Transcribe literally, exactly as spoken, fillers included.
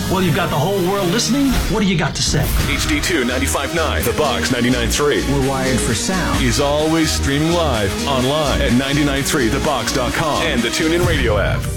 Well, you've got the whole world listening. What do you got to say? H D two ninety-five point nine, The Box ninety-nine point three. We're wired for sound. Is always streaming live online at ninety nine three the box dot com and the TuneIn Radio app.